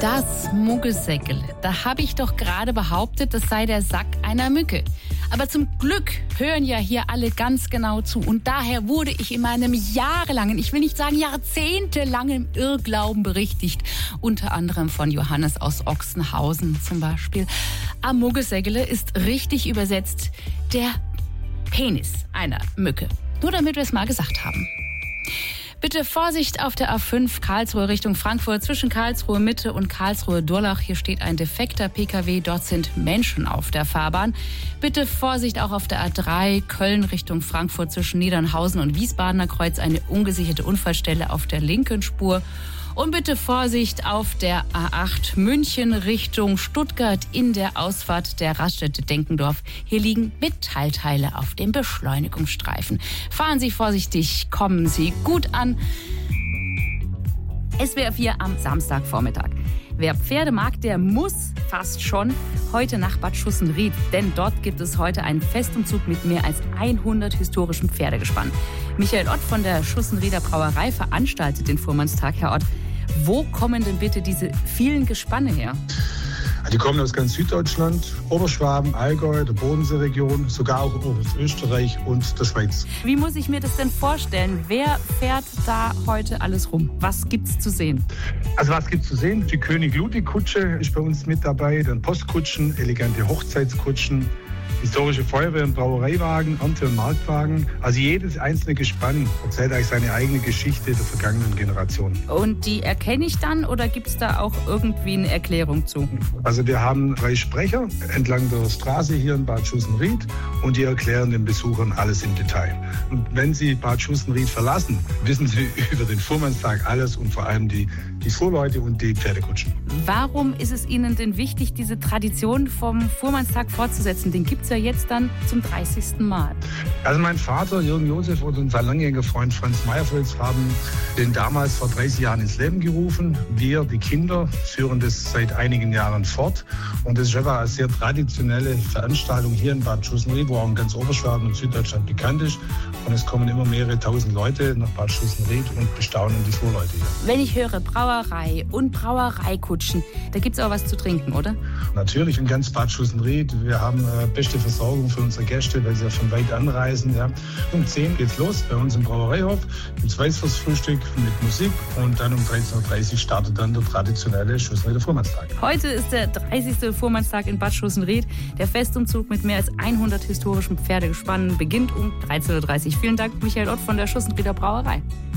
Das Muggelsäckele, da habe ich doch gerade behauptet, das sei der Sack einer Mücke. Aber zum Glück hören ja hier alle ganz genau zu. Und daher wurde ich in meinem jahrelangen, ich will nicht sagen jahrzehntelangen Irrglauben berichtigt. Unter anderem von Johannes aus Ochsenhausen zum Beispiel. Am Muggelsäckele ist richtig übersetzt der Penis einer Mücke. Nur damit wir es mal gesagt haben. Bitte Vorsicht auf der A5 Karlsruhe Richtung Frankfurt zwischen Karlsruhe Mitte und Karlsruhe Durlach. Hier steht ein defekter PKW, dort sind Menschen auf der Fahrbahn. Bitte Vorsicht auch auf der A3 Köln Richtung Frankfurt zwischen Niedernhausen und Wiesbadener Kreuz. Eine ungesicherte Unfallstelle auf der linken Spur. Und bitte Vorsicht auf der A8 München Richtung Stuttgart in der Ausfahrt der Raststätte Denkendorf. Hier liegen Metallteile auf dem Beschleunigungsstreifen. Fahren Sie vorsichtig, kommen Sie gut an. SWR 4 am Samstagvormittag. Wer Pferde mag, der muss fast schon heute nach Bad Schussenried. Denn dort gibt es heute einen Festumzug mit mehr als 100 historischen Pferdegespannen. Michael Ott von der Schussenrieder Brauerei veranstaltet den Fuhrmannstag. Herr Ott, wo kommen denn bitte diese vielen Gespanne her? Die kommen aus ganz Süddeutschland, Oberschwaben, Allgäu, der Bodenseeregion, sogar auch aus Österreich und der Schweiz. Wie muss ich mir das denn vorstellen? Wer fährt da heute alles rum? Was gibt's zu sehen? Also was gibt's zu sehen? Die König-Ludwig-Kutsche ist bei uns mit dabei, dann Postkutschen, elegante Hochzeitskutschen, historische Feuerwehr- und Brauereiwagen, Ernte- und Marktwagen. Also jedes einzelne Gespann erzählt eigentlich seine eigene Geschichte der vergangenen Generationen. Und die erkenne ich dann oder gibt es da auch irgendwie eine Erklärung zu? Also wir haben 3 Sprecher entlang der Straße hier in Bad Schussenried und die erklären den Besuchern alles im Detail. Und wenn sie Bad Schussenried verlassen, wissen sie über den Fuhrmannstag alles und vor allem die Fuhrleute und die Pferdekutschen. Warum ist es Ihnen denn wichtig, diese Tradition vom Fuhrmannstag fortzusetzen? Den gibt es ja jetzt dann zum 30. Mal. Also mein Vater, Jürgen Josef, und unser langjähriger Freund Franz Meyerfels haben den damals vor 30 Jahren ins Leben gerufen. Wir, die Kinder, führen das seit einigen Jahren fort. Und das ist einfach eine sehr traditionelle Veranstaltung hier in Bad Schussenried, wo auch in ganz Oberschwaben und Süddeutschland bekannt ist. Und es kommen immer mehrere tausend Leute nach Bad Schussenried und bestaunen die Fuhrleute hier. Wenn ich höre Brauerei und Brauereikutschen, da gibt es auch was zu trinken, oder? Natürlich in ganz Bad Schussenried. Wir haben beste Versorgung für unsere Gäste, weil sie ja von weit anreisen. Ja. Um 10 geht's los bei uns im Brauereihof. Gibt's Weißwurstfrühstück mit Musik und dann um 13.30 Uhr startet dann der traditionelle Schussenrieder Fuhrmannstag. Heute ist der 30. Fuhrmannstag in Bad Schussenried. Der Festumzug mit mehr als 100 historischen Pferdegespannen beginnt um 13.30 Uhr. Vielen Dank, Michael Ott von der Schussenrieder Brauerei.